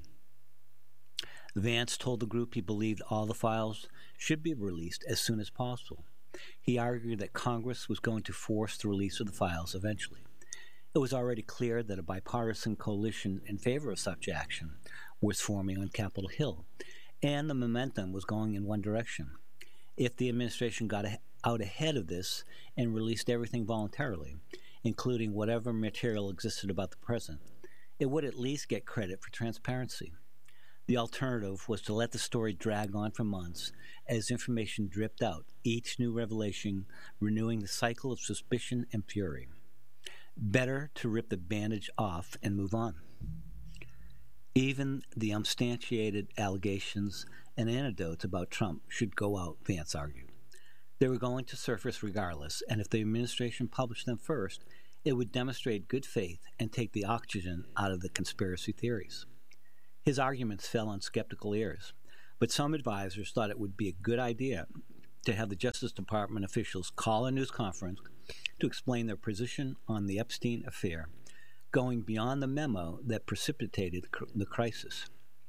Vance told the group he believed all the files should be released as soon as possible. He argued that Congress was going to force the release of the files eventually. It was already clear that a bipartisan coalition in favor of such action was forming on Capitol Hill, and the momentum was going in one direction. If the administration got out ahead of this and released everything voluntarily, including whatever material existed about the president, it would at least get credit for transparency. The alternative was to let the story drag on for months as information dripped out, each new revelation renewing the cycle of suspicion and fury. Better to rip the bandage off and move on. Even the unsubstantiated allegations and anecdotes about Trump should go out, Vance argued. They were going to surface regardless, and if the administration published them first, it would demonstrate good faith and take the oxygen out of the conspiracy theories. His arguments fell on skeptical ears, but some advisors thought it would be a good idea to have the Justice Department officials call a news conference to explain their position on the Epstein affair, going beyond the memo that precipitated the crisis.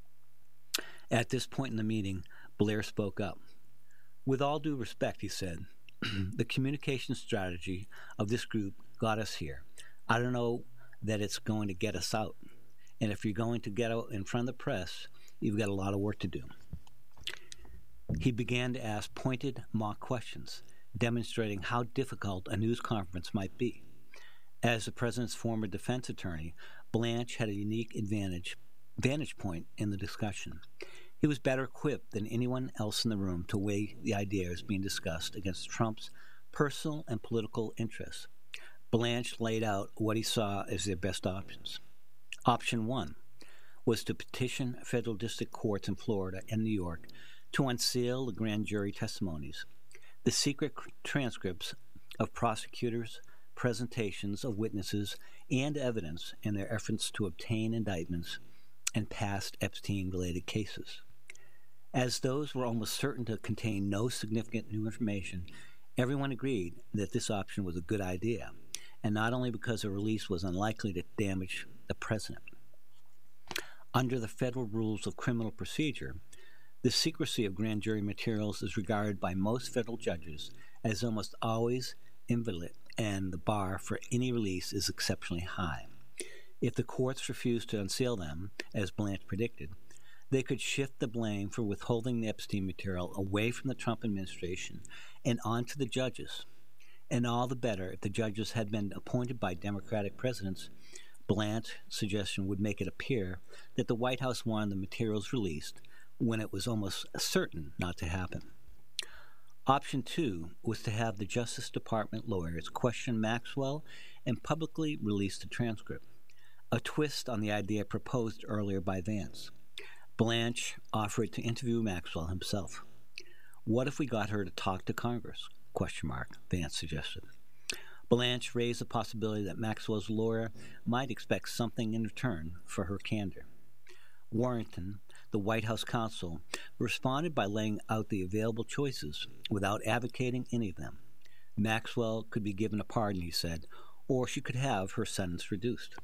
At this point in the meeting, Blair spoke up. With all due respect, he said, the communication strategy of this group got us here. I don't know that it's going to get us out. And if you're going to get out in front of the press, you've got a lot of work to do. He began to ask pointed mock questions, demonstrating how difficult a news conference might be. As the president's former defense attorney, Blanche had a unique advantage, vantage point in the discussion. He was better equipped than anyone else in the room to weigh the ideas being discussed against Trump's personal and political interests. Blanche laid out what he saw as their best options. Option one was to petition federal district courts in Florida and New York to unseal the grand jury testimonies, the secret transcripts of prosecutors' presentations of witnesses and evidence in their efforts to obtain indictments in past Epstein-related cases. As those were almost certain to contain no significant new information, everyone agreed that this option was a good idea, and not only because a release was unlikely to damage the president. Under the federal rules of criminal procedure, the secrecy of grand jury materials is regarded by most federal judges as almost always inviolate, and the bar for any release is exceptionally high. If the courts refused to unseal them, as Blanche predicted, they could shift the blame for withholding the Epstein material away from the Trump administration and onto the judges. And all the better if the judges had been appointed by Democratic presidents. Blanche's suggestion would make it appear that the White House wanted the materials released when it was almost certain not to happen. Option two was to have the Justice Department lawyers question Maxwell and publicly release the transcript, a twist on the idea proposed earlier by Vance. Blanche offered to interview Maxwell himself. What if we got her to talk to Congress? Question mark, Vance suggested. Blanche raised the possibility that Maxwell's lawyer might expect something in return for her candor. Warrington, the White House counsel, responded by laying out the available choices without advocating any of them. Maxwell could be given a pardon, he said, or she could have her sentence reduced.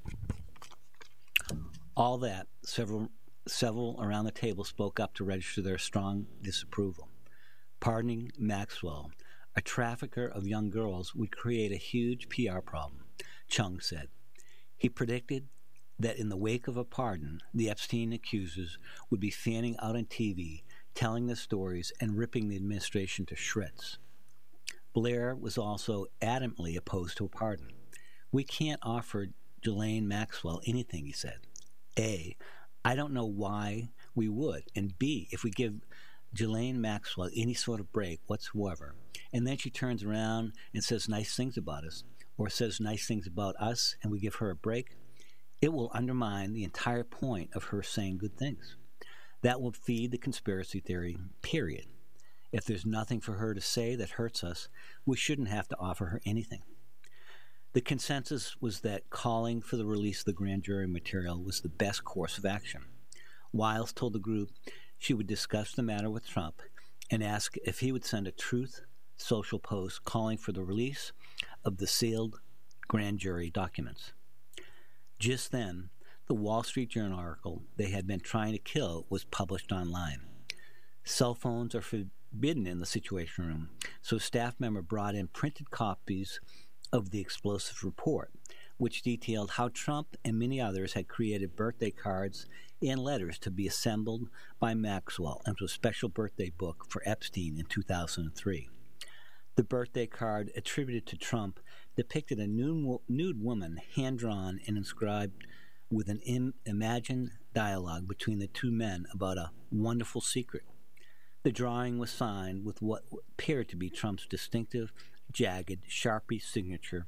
All that, several several around the table spoke up to register their strong disapproval. Pardoning Maxwell, a trafficker of young girls, would create a huge P R problem, Chung said. He predicted that in the wake of a pardon, the Epstein accusers would be fanning out on T V, telling their stories and ripping the administration to shreds. Blair was also adamantly opposed to a pardon. We can't offer Ghislaine Maxwell anything, he said. A, I don't know why we would, and B, if we give Ghislaine Maxwell any sort of break whatsoever, and then she turns around and says nice things about us, or says nice things about us, and we give her a break, it will undermine the entire point of her saying good things. That will feed the conspiracy theory, period. If there's nothing for her to say that hurts us, we shouldn't have to offer her anything. The consensus was that calling for the release of the grand jury material was the best course of action. Wiles told the group she would discuss the matter with Trump and ask if he would send a Truth Social post calling for the release of the sealed grand jury documents. Just then, the Wall Street Journal article they had been trying to kill was published online. Cell phones are forbidden in the Situation Room, so a staff member brought in printed copies of the explosive report, which detailed how Trump and many others had created birthday cards and letters to be assembled by Maxwell into a special birthday book for Epstein in two thousand three. The birthday card attributed to Trump depicted a nude, nude woman hand-drawn and inscribed with an im- imagined dialogue between the two men about a wonderful secret. The drawing was signed with what appeared to be Trump's distinctive, jagged Sharpie signature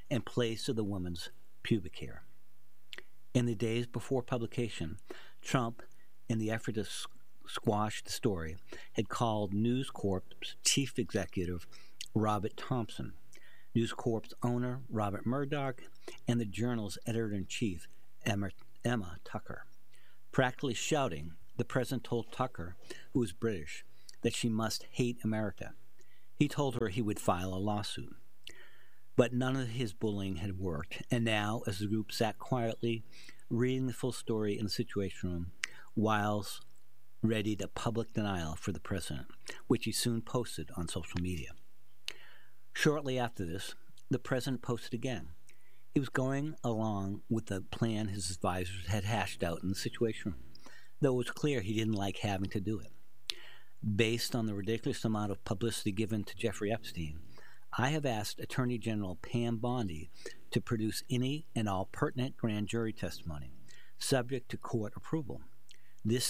and place of the woman's pubic hair. In the days before publication, Trump, in the effort to squash the story, had called News Corp's chief executive, Robert Thompson, News Corp's owner, Robert Murdoch, and the journal's editor-in-chief, Emma, Emma Tucker. Practically shouting, the president told Tucker, who was British, that she must hate America. He told her he would file a lawsuit. But none of his bullying had worked, and now, as the group sat quietly, reading the full story in the Situation Room, Wiles readied a public denial for the president, which he soon posted on social media. Shortly after this, the president posted again. He was going along with the plan his advisors had hashed out in the Situation Room, though it was clear he didn't like having to do it. Based on the ridiculous amount of publicity given to Jeffrey Epstein, I have asked Attorney General Pam Bondi to produce any and all pertinent grand jury testimony, subject to court approval. This